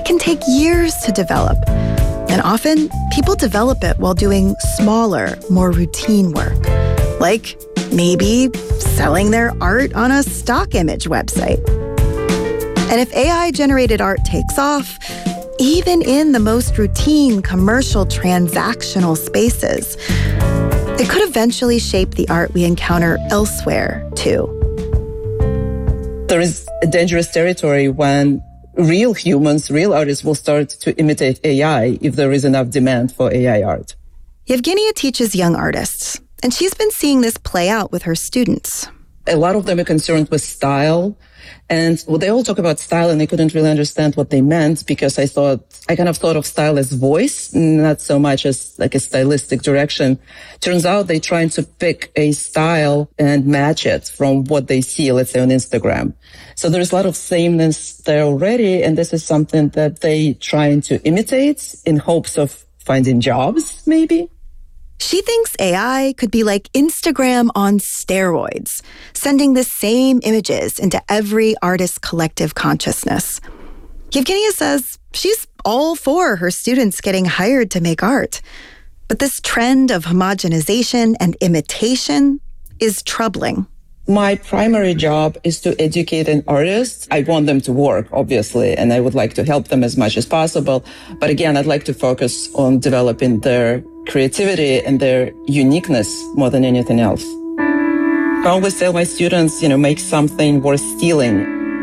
can take years to develop. And often, people develop it while doing smaller, more routine work, like maybe selling their art on a stock image website. And if AI-generated art takes off, even in the most routine commercial transactional spaces, it could eventually shape the art we encounter elsewhere, too. There is a dangerous territory when real humans, real artists will start to imitate AI if there is enough demand for AI art. Yevgenia teaches young artists, and she's been seeing this play out with her students. A lot of them are concerned with style. And they all talk about style and I couldn't really understand what they meant because I kind of thought of style as voice, not so much as like a stylistic direction. Turns out they're trying to pick a style and match it from what they see, let's say on Instagram. So there's a lot of sameness there already. And this is something that they trying to imitate in hopes of finding jobs, maybe. She thinks AI could be like Instagram on steroids, sending the same images into every artist's collective consciousness. Yevgenia says she's all for her students getting hired to make art. But this trend of homogenization and imitation is troubling. My primary job is to educate an artist. I want them to work, obviously, and I would like to help them as much as possible. But again, I'd like to focus on developing their creativity and their uniqueness more than anything else. I always tell my students, make something worth stealing.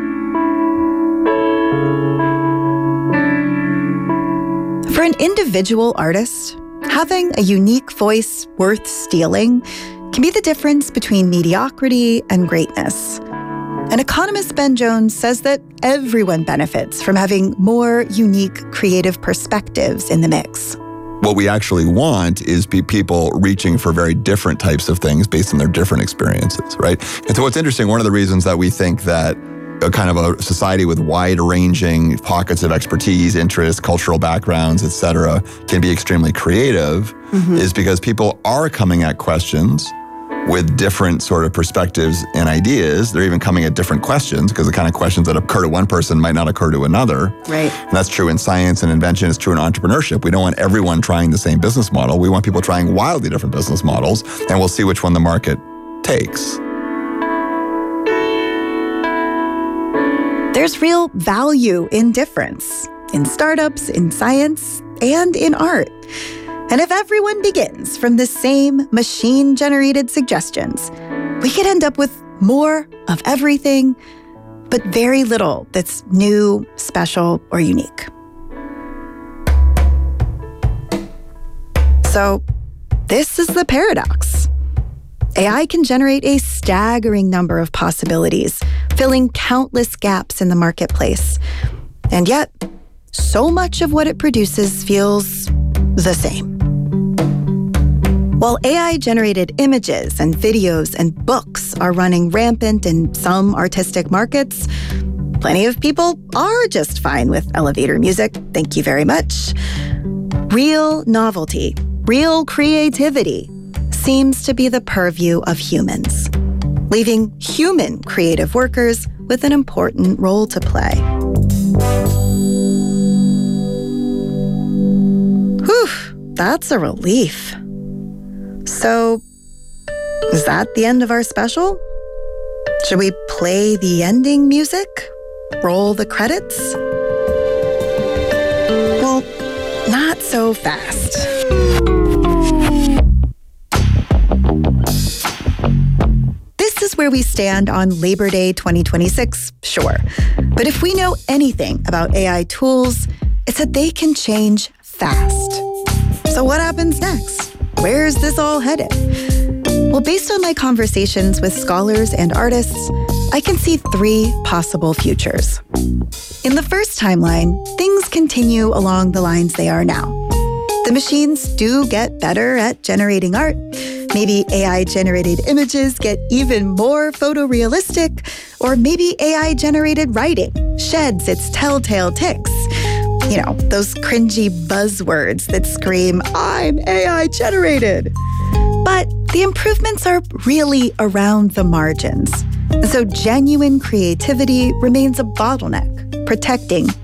For an individual artist, having a unique voice worth stealing can be the difference between mediocrity and greatness. And economist Ben Jones says that everyone benefits from having more unique creative perspectives in the mix. What we actually want is people reaching for very different types of things based on their different experiences, right? And so what's interesting, one of the reasons that we think that a kind of a society with wide-ranging pockets of expertise, interests, cultural backgrounds, et cetera, can be extremely creative is because people are coming at questions with different sort of perspectives and ideas. They're even coming at different questions because the kind of questions that occur to one person might not occur to another. Right. And that's true in science and invention. It's true in entrepreneurship. We don't want everyone trying the same business model. We want people trying wildly different business models, and we'll see which one the market takes. There's real value in difference, in startups, in science, and in art. And if everyone begins from the same machine-generated suggestions, we could end up with more of everything, but very little that's new, special, or unique. So, this is the paradox. AI can generate a staggering number of possibilities, filling countless gaps in the marketplace. And yet, so much of what it produces feels the same. While AI-generated images and videos and books are running rampant in some artistic markets, plenty of people are just fine with elevator music, thank you very much. Real novelty, real creativity seems to be the purview of humans, leaving human creative workers with an important role to play. Whew, that's a relief. So, is that the end of our special? Should we play the ending music? Roll the credits? Well, not so fast. This is where we stand on Labor Day 2026, sure. But if we know anything about AI tools, it's that they can change fast. So what happens next? Where's this all headed? Well, based on my conversations with scholars and artists, I can see 3 possible futures. In the first timeline, things continue along the lines they are now. The machines do get better at generating art. Maybe AI-generated images get even more photorealistic, or maybe AI-generated writing sheds its telltale ticks. You know, those cringy buzzwords that scream, "I'm AI-generated." But the improvements are really around the margins. And so genuine creativity remains a bottleneck, protecting